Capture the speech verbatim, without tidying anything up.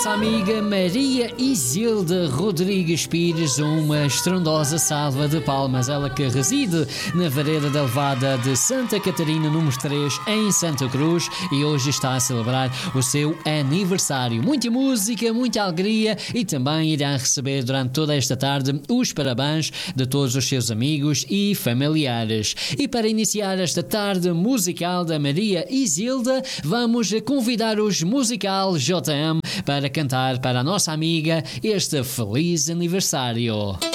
Nossa amiga Maria Isilda Rodrigues Pires, uma estrondosa salva de palmas. Ela que reside na Vareda da Levada de Santa Catarina, número três, em Santa Cruz, e hoje está a celebrar o seu aniversário. Muita música, muita alegria, e também irá receber durante toda esta tarde os parabéns de todos os seus amigos e familiares. E para iniciar esta tarde musical da Maria Isilda, vamos convidar os Musical J M para cantar para a nossa amiga este feliz aniversário.